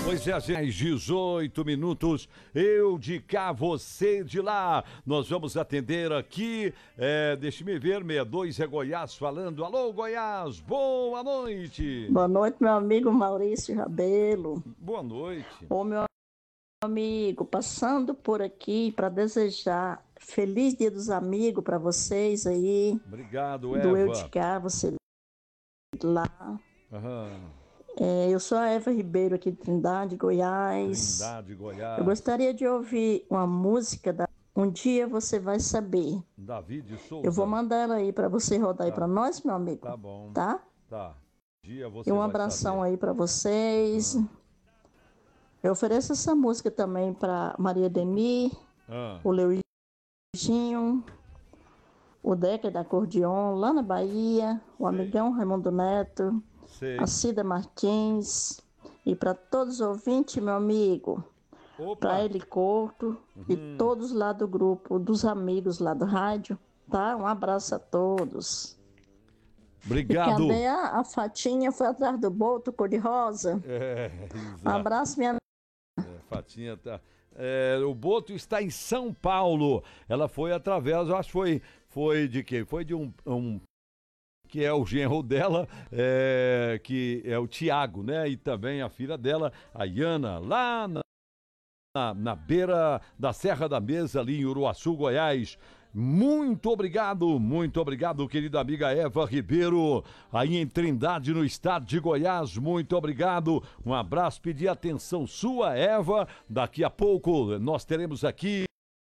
Pois é, às 18 minutos, eu de cá, você de lá. Nós vamos atender aqui, deixa-me ver, 62 é Goiás falando. Alô, Goiás, boa noite. Boa noite, meu amigo Maurício Rabelo. Boa noite. Ô, meu amigo, passando por aqui para desejar feliz Dia dos Amigos para vocês aí. Obrigado, Eva. Do eu de cá, você de lá. Aham. Eu sou a Eva Ribeiro aqui de Trindade, Goiás. Trindade, Goiás. Eu gostaria de ouvir uma música da Um Dia Você Vai Saber. Davi de Souza. Eu vou mandar ela aí para você rodar aí para nós, meu amigo. Tá bom. Tá? Tá. Dia você E um vai abração saber. aí para vocês. Eu ofereço essa música também para Maria Deni, o Leuzinho, o Deca da Acordeon, lá na Bahia, o amigão Raimundo Neto, a Cida Martins, e para todos os ouvintes, meu amigo, para Eli Couto e todos lá do grupo, dos amigos lá do rádio, tá? Um abraço a todos. Obrigado. E cadê a Fatinha? Foi atrás do boto cor-de-rosa? Exato. Um abraço, minha Fatinha tá. O Boto está em São Paulo. Ela foi através, eu acho que foi de quê? Foi de um que é o genro dela, que é o Tiago, né? E também a filha dela, a Iana, lá na beira da Serra da Mesa, ali em Uruaçu, Goiás. Muito obrigado, querida amiga Eva Ribeiro, aí em Trindade, no estado de Goiás, muito obrigado, um abraço, pedir atenção sua, Eva, daqui a pouco nós teremos aqui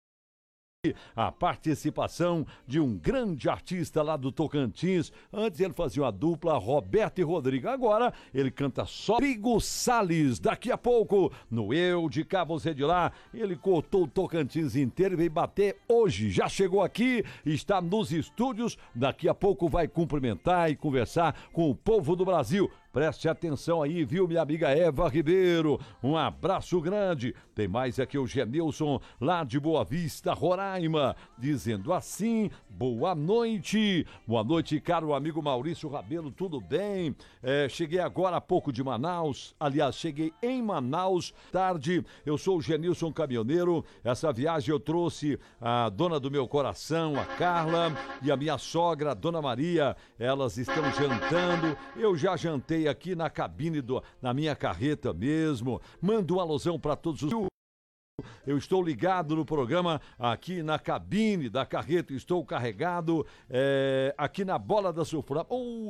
a participação de um grande artista lá do Tocantins. Antes ele fazia uma dupla, Roberto e Rodrigo. Agora ele canta só Rodrigo Salles. Daqui a pouco, no Eu de Cá, Você de Lá, ele cortou o Tocantins inteiro e veio bater hoje. Já chegou aqui, está nos estúdios. Daqui a pouco vai cumprimentar e conversar com o povo do Brasil. Preste atenção aí, viu, minha amiga Eva Ribeiro? Um abraço grande. Tem mais aqui o Genilson, lá de Boa Vista, Roraima, dizendo assim, boa noite. Boa noite, caro amigo Maurício Rabelo, tudo bem? Cheguei agora há pouco de Manaus, aliás, cheguei em Manaus, tarde. Eu sou o Genilson Caminhoneiro. Essa viagem eu trouxe a dona do meu coração, a Carla, e a minha sogra, a Dona Maria. Elas estão jantando, eu já jantei aqui na cabine na minha carreta mesmo. Mando um alusão para todos os... Eu estou ligado no programa aqui na cabine da carreta, estou carregado aqui na Bola da Sulfurama.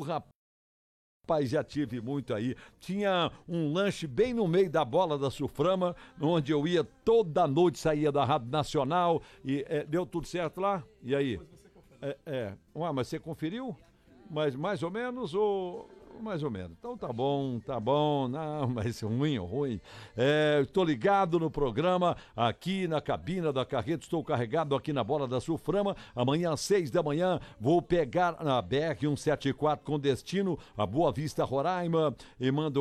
Rapaz, já tive muito aí. Tinha um lanche bem no meio da Bola da Sulframa, onde eu ia toda noite, saía da Rádio Nacional e deu tudo certo lá? E aí? Mas você conferiu? Mas mais ou menos ou... Mais ou menos. Então tá bom. Não, mas ruim. Estou ligado no programa, aqui na cabina da carreta, estou carregado aqui na Bola da Sulframa. Amanhã às 6 da manhã vou pegar na BR-174 com destino a Boa Vista, Roraima, e mando